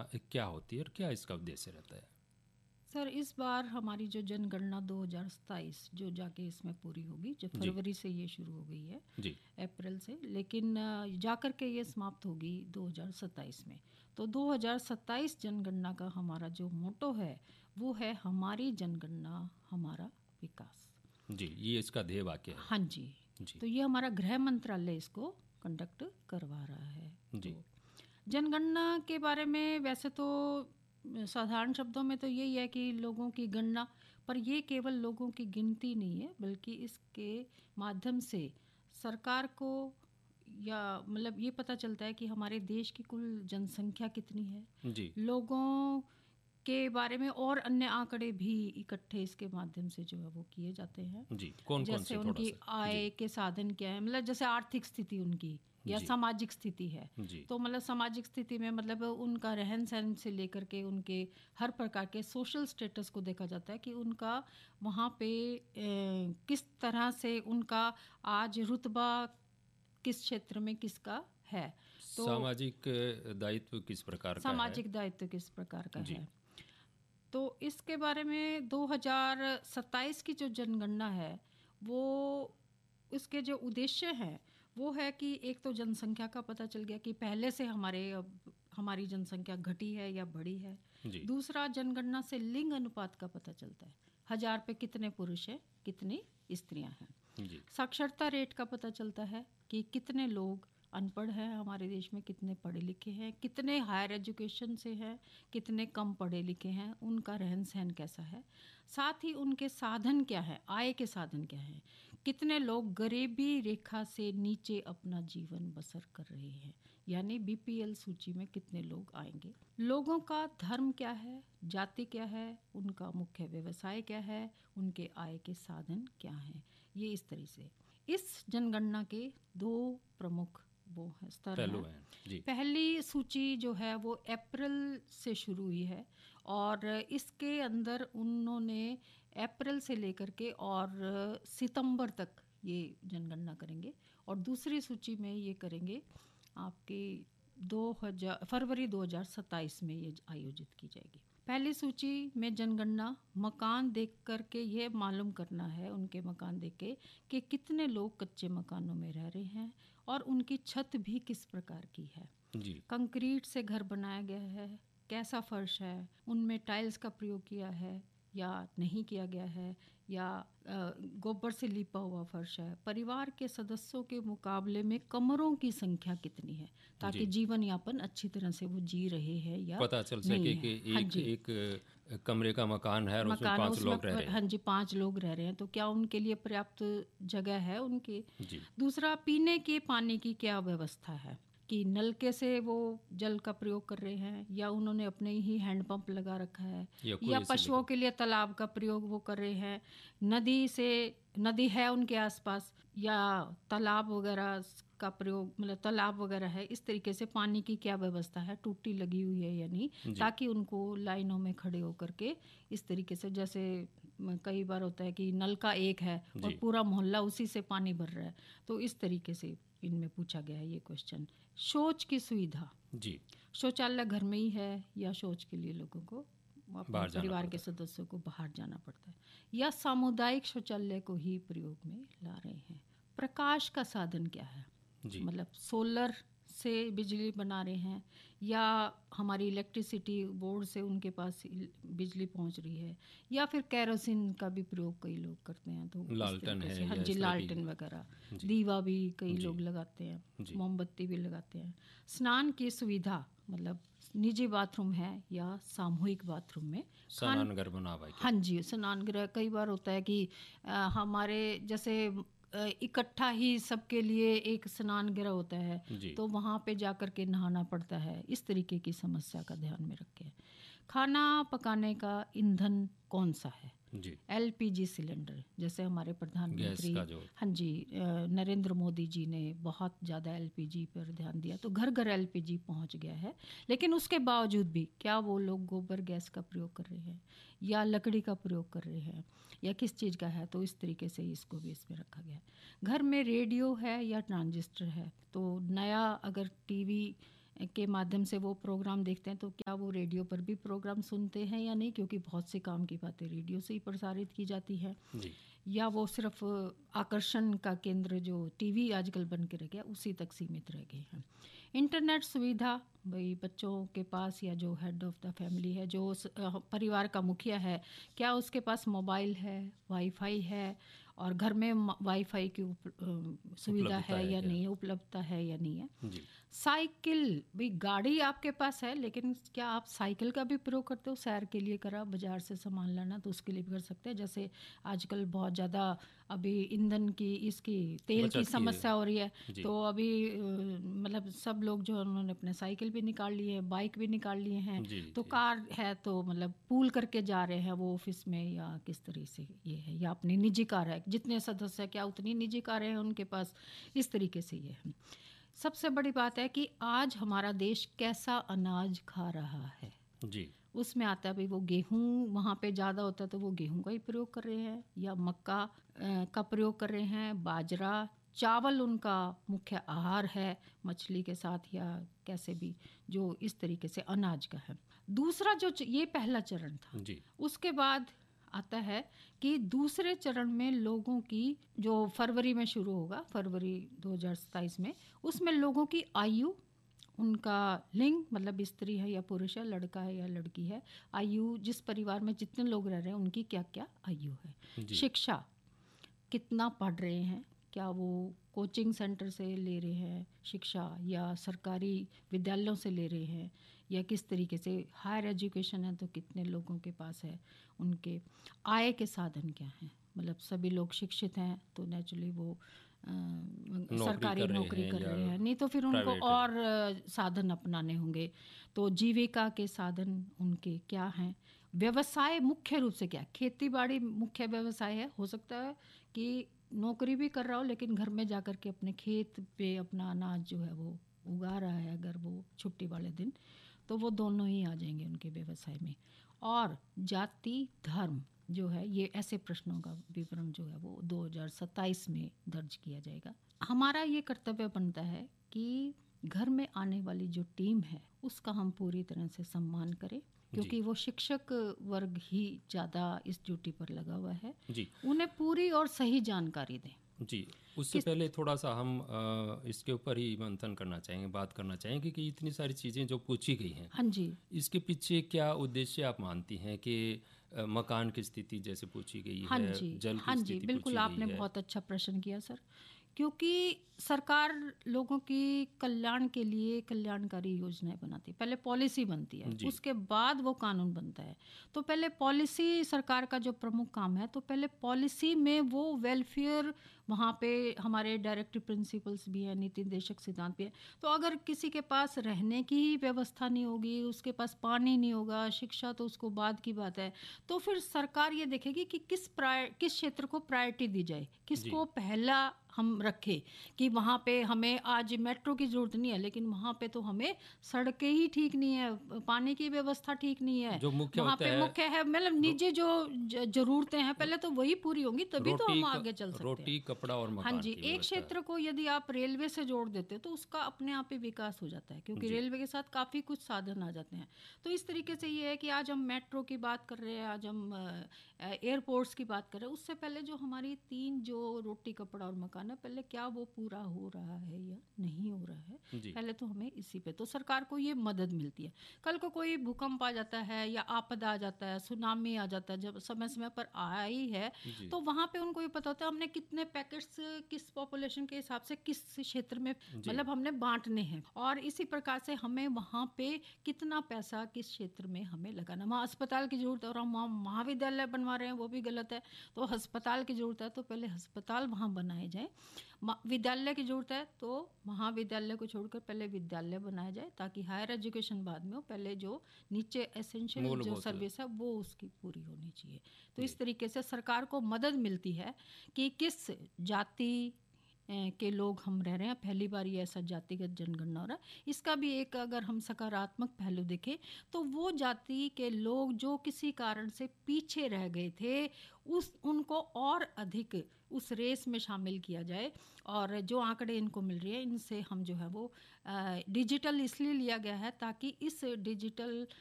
क्या होती है और क्या इसका उद्देश्य रहता है? सर, इस बार हमारी जो जनगणना 2027 जो जाके इसमें पूरी होगी, जो जी। फरवरी से ये शुरू हो गई है, जी। अप्रैल से, लेकिन जाकर के ये समाप्त होगी 2027 में। तो 2027 जनगणना का हमारा जो मोटो है वो है हमारी जनगणना हमारा विकास। जी, ये इसका ध्येय वाक्य है। हाँ जी। जी। तो ये हमारा गृह मंत्रालय इसको कंडक्ट करवा रहा है। जी। तो जनगणना के बारे में वैसे तो साधारण शब्दों में तो यही है कि लोगों की गणना, पर ये केवल लोगों की गिनती नहीं है, बल्कि इसके माध्यम से सरकार को या मतलब ये पता चलता है कि हमारे देश की कुल जनसंख्या कितनी है। जी। लोगों के बारे में और अन्य आंकड़े भी इकट्ठे इसके माध्यम से जो है वो किए जाते हैं। जी, कौन जैसे से थोड़ा उनकी सा? आय के साधन क्या है, मतलब जैसे आर्थिक स्थिति उनकी या जी। सामाजिक स्थिति है। जी। तो मतलब सामाजिक स्थिति में मतलब उनका रहन सहन से लेकर के उनके हर प्रकार के सोशल स्टेटस को देखा जाता है कि उनका वहाँ पे किस तरह से उनका आज रुतबा किस क्षेत्र में किसका है। तो सामाजिक दायित्व किस प्रकार का है? सामाजिक दायित्व किस प्रकार का जी। है। तो इसके बारे में 2027 की जो जनगणना है वो उसके जो उद्देश्य हैं वो है कि एक तो जनसंख्या का पता चल गया कि पहले से हमारी जनसंख्या घटी है या बढ़ी है। जी। दूसरा, जनगणना से लिंग अनुपात का पता चलता है, 1000 पे कितने पुरुष हैं कितनी स्त्रियां हैं। जी। साक्षरता रेट का पता चलता है कि कितने लोग अनपढ़ हैं हमारे देश में, कितने पढ़े लिखे हैं, कितने हायर एजुकेशन से हैं, कितने कम पढ़े लिखे हैं, उनका रहन सहन कैसा है। साथ ही उनके साधन क्या है, आय के साधन क्या है, कितने लोग गरीबी रेखा से नीचे अपना जीवन बसर कर रहे हैं, यानी बीपीएल सूची में कितने लोग आएंगे। लोगों का धर्म क्या है, जाति क्या है, उनका मुख्य व्यवसाय क्या है, उनके आय के साधन क्या हैं। ये इस तरह से इस जनगणना के दो प्रमुख वो है स्तर हैं। जी। पहली सूची जो है वो अप्रैल से शुरू हुई है और इसके अंदर उन्होंने अप्रैल से लेकर के और सितंबर तक ये जनगणना करेंगे और दूसरी सूची में ये करेंगे आपके फरवरी 2027 में ये आयोजित की जाएगी। पहली सूची में जनगणना मकान देख करके ये मालूम करना है, उनके मकान देख के, कि कितने लोग कच्चे मकानों में रह रहे हैं और उनकी छत भी किस प्रकार की है। जी। कंक्रीट से घर बनाया गया है, कैसा फर्श है, उनमें टाइल्स का प्रयोग किया है या नहीं किया गया है, या गोबर से लिपा हुआ फर्श है। परिवार के सदस्यों के मुकाबले में कमरों की संख्या कितनी है, ताकि जीवन यापन अच्छी तरह से वो जी रहे हैं या पता चल सके कि एक कमरे का मकान है और उसमें 5 लोग रह रहे हैं। हाँ जी, 5 लोग रह रहे हैं, तो क्या उनके लिए पर्याप्त जगह है उनकी। जी। दूसरा, पीने के पानी की क्या व्यवस्था है, कि नलके से वो जल का प्रयोग कर रहे हैं या उन्होंने अपने ही हैंडपंप लगा रखा है, या पशुओं के लिए तालाब का प्रयोग वो कर रहे हैं, नदी है उनके आसपास या तालाब वगैरह का प्रयोग, मतलब तालाब वगैरह है। इस तरीके से पानी की क्या व्यवस्था है, टूटी लगी हुई है या नहीं, ताकि उनको लाइनों में खड़े होकर के इस तरीके से, जैसे कई बार होता है कि नलका एक है और पूरा मोहल्ला उसी से पानी भर रहा है, तो इस तरीके से इनमें पूछा गया है ये क्वेश्चन। शौच की सुविधा, जी, शौचालय घर में ही है या शौच के लिए लोगों को परिवार के सदस्यों को बाहर जाना पड़ता है, या सामुदायिक शौचालय को ही प्रयोग में ला रहे हैं। प्रकाश का साधन क्या है, मतलब सोलर से बिजली बना रहे हैं या हमारी इलेक्ट्रिसिटी बोर्ड से उनके पास बिजली पहुंच रही है, या फिर केरोसिन का भी प्रयोग कई लोग करते हैं, तो लालटेन है, हाँ जी, लालटेन वगैरह, दीवा भी कई लोग लगाते हैं, मोमबत्ती भी लगाते हैं। स्नान की सुविधा, मतलब निजी बाथरूम है या सामूहिक बाथरूम में स्नानघर बना हुआ है। हाँ जी, स्नानघर। कई बार होता है कि हमारे जैसे इकट्ठा ही सबके लिए एक स्नानगृह होता है, तो वहाँ पे जाकर के नहाना पड़ता है। इस तरीके की समस्या का ध्यान में रखें। खाना पकाने का ईंधन कौन सा है, एलपीजी सिलेंडर, जैसे हमारे प्रधानमंत्री हाँ जी नरेंद्र मोदी जी ने बहुत ज़्यादा एलपीजी पर ध्यान दिया, तो घर घर एलपीजी पहुंच गया है। लेकिन उसके बावजूद भी क्या वो लोग गोबर गैस का प्रयोग कर रहे हैं या लकड़ी का प्रयोग कर रहे हैं या किस चीज़ का है, तो इस तरीके से इसको भी इसमें रखा गया है। घर में रेडियो है या ट्रांजिस्टर है, तो नया अगर टीवी के माध्यम से वो प्रोग्राम देखते हैं, तो क्या वो रेडियो पर भी प्रोग्राम सुनते हैं या नहीं, क्योंकि बहुत से काम की बातें रेडियो से ही प्रसारित की जाती है जी। या वो सिर्फ आकर्षण का केंद्र जो टीवी आजकल बन के रह गया उसी तक सीमित रह गए हैं। इंटरनेट सुविधा, भाई बच्चों के पास या जो हेड ऑफ द फैमिली है, जो परिवार का मुखिया है, क्या उसके पास मोबाइल है, वाईफाई है, और घर में वाईफाई की सुविधा है या नहीं है, उपलब्धता है या नहीं है। जी। साइकिल, भाई गाड़ी आपके पास है, लेकिन क्या आप साइकिल का भी प्रयोग करते हो? सैर के लिए करा, बाजार से सामान लाना, तो उसके लिए भी कर सकते हैं। जैसे आजकल बहुत ज़्यादा अभी ईंधन की, इसकी तेल की समस्या हो रही है, तो अभी मतलब सब लोग जो उन्होंने अपने साइकिल भी निकाल लिए हैं, बाइक भी निकाल लिए हैं, तो कार है तो मतलब पूल करके जा रहे हैं वो ऑफिस में या किस तरह से ये है, या अपनी निजी कार है, जितने सदस्य है क्या उतनी निजी कारें हैं उनके पास, इस तरीके से ये है। सबसे बड़ी बात है कि आज हमारा देश कैसा अनाज खा रहा है जी। उसमें आता है भाई, वो गेहूं वहाँ पे ज़्यादा होता है तो वो गेहूं का ही प्रयोग कर रहे हैं, या मक्का का प्रयोग कर रहे हैं, बाजरा, चावल उनका मुख्य आहार है, मछली के साथ या कैसे भी, जो इस तरीके से अनाज का है। दूसरा जो ये पहला चरण था जी। उसके बाद आता है कि दूसरे चरण में लोगों की, जो फरवरी में शुरू होगा, फरवरी 2027 में, उसमें लोगों की आयु, उनका लिंग, मतलब स्त्री है या पुरुष है, लड़का है या लड़की है, आयु, जिस परिवार में जितने लोग रह रहे हैं उनकी क्या क्या आयु है, शिक्षा कितना पढ़ रहे हैं, क्या वो कोचिंग सेंटर से ले रहे हैं शिक्षा या सरकारी विद्यालयों से ले रहे हैं, या किस तरीके से हायर एजुकेशन है तो कितने लोगों के पास है, उनके आय के साधन क्या हैं, मतलब सभी लोग शिक्षित हैं तो नेचुरली वो सरकारी नौकरी कर रहे हैं, नहीं तो फिर उनको और साधन अपनाने होंगे, तो जीविका के साधन उनके क्या हैं, व्यवसाय मुख्य रूप से क्या, खेती बाड़ी मुख्य व्यवसाय है, हो सकता है कि नौकरी भी कर रहा हो लेकिन घर में जाकर के अपने खेत पे अपना अनाज जो है वो उगा रहा है, अगर वो छुट्टी वाले दिन, तो वो दोनों ही आ जाएंगे उनके व्यवसाय में। और जाति धर्म जो है, ये ऐसे प्रश्नों का विवरण जो है वो 2027 में दर्ज किया जाएगा। हमारा ये कर्तव्य बनता है कि घर में आने वाली जो टीम है उसका हम पूरी तरह से सम्मान करें, क्योंकि वो शिक्षक वर्ग ही ज़्यादा इस ड्यूटी पर लगा हुआ है जी। उन्हें पूरी और सही जानकारी दें जी। उससे पहले थोड़ा सा हम इसके ऊपर ही मंथन करना चाहेंगे, बात करना चाहेंगे कि इतनी सारी चीज़ें जो पूछी गई हैं, हाँ जी, इसके पीछे क्या उद्देश्य आप मानती हैं कि मकान की स्थिति जैसे पूछी गई है, हाँ जी, जल की स्थिति पूछी बिल्कुल आपने बहुत अच्छा प्रश्न किया सर, क्योंकि सरकार लोगों की कल्याण के लिए कल्याणकारी योजनाएं बनाती है, पहले पॉलिसी बनती है, उसके बाद वो कानून बनता है। तो पहले पॉलिसी सरकार का जो प्रमुख काम है, तो पहले पॉलिसी में वो वेलफेयर, वहाँ पे हमारे डायरेक्टिव प्रिंसिपल्स भी हैं, नीति निर्देशक सिद्धांत भी है। तो अगर किसी के पास रहने की ही व्यवस्था नहीं होगी, उसके पास पानी नहीं होगा, शिक्षा तो उसको बाद की बात है, तो फिर सरकार ये देखेगी कि किस क्षेत्र को प्रायोरिटी दी जाए, किसको पहला हम रखें, कि वहाँ पे हमें आज मेट्रो की ज़रूरत नहीं है, लेकिन वहाँ पे तो हमें सड़कें ही ठीक नहीं है, पानी की व्यवस्था ठीक नहीं है, जो मुख्य वहाँ पे मुख्य है, मतलब निजी जो ज़रूरतें हैं पहले तो वही पूरी होंगी, तभी तो हम आगे चल सकते हैं। रोटी, कपड़ा और मकान। हाँ जी, एक क्षेत्र को यदि आप रेलवे से जोड़ देते तो उसका अपने आप ही विकास हो जाता है, क्योंकि रेलवे के साथ काफ़ी कुछ साधन आ जाते हैं। तो इस तरीके से ये है कि आज हम मेट्रो की बात कर रहे हैं, आज हम एयरपोर्ट्स की बात कर रहे हैं, उससे पहले जो हमारी 3 जो रोटी, कपड़ा और मकान है, पहले क्या वो पूरा हो रहा है या नहीं हो रहा है, पहले तो हमें इसी पे, तो सरकार को ये मदद मिलती है। कल को कोई भूकंप आ जाता है या आपदा आ जाता है, सुनामी आ जाता है, जब समय समय पर आई है, तो वहाँ पे उनको ये पता होता है हमने कितने पैकेट्स किस पॉपुलेशन के हिसाब से किस क्षेत्र में मतलब हमने बांटने हैं, और इसी प्रकार से हमें वहाँ पे कितना पैसा किस क्षेत्र में हमें लगाना। वहाँ अस्पताल की जरूरत है और हम वहाँ महाविद्यालय बनवा रहे हैं, वो भी गलत है, तो अस्पताल की जरूरत है तो पहले अस्पताल वहाँ बनाए जाए, विद्यालय की जरूरत है तो महाविद्यालय को छोड़कर पहले विद्यालय बनाया जाए, ताकि हायर एजुकेशन बाद में हो, पहले जो नीचे एसेंशियल जो सर्विस है वो उसकी पूरी होनी चाहिए। तो इस तरीके से सरकार को मदद मिलती है कि किस जाति, के लोग हम रह रहे हैं, पहली बार ये ऐसा जातिगत जनगणना हो रहा है। इसका भी एक अगर हम सकारात्मक पहलू देखें तो वो जाति के लोग जो किसी कारण से पीछे रह गए थे उनको और अधिक उस रेस में शामिल किया जाए। और जो आंकड़े इनको मिल रही है इनसे हम जो है वो डिजिटल इसलिए लिया गया है ताकि इस डिजिटल